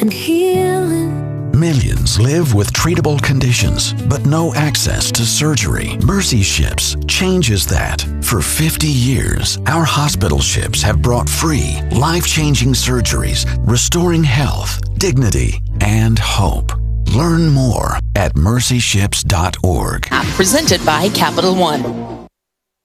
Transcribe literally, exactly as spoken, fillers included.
and healing. Millions live with treatable conditions, but no access to surgery. Mercy Ships changes that. For fifty years, our hospital ships have brought free, life-changing surgeries, restoring health, dignity, and hope. Learn more at mercy ships dot org. Presented by Capital One.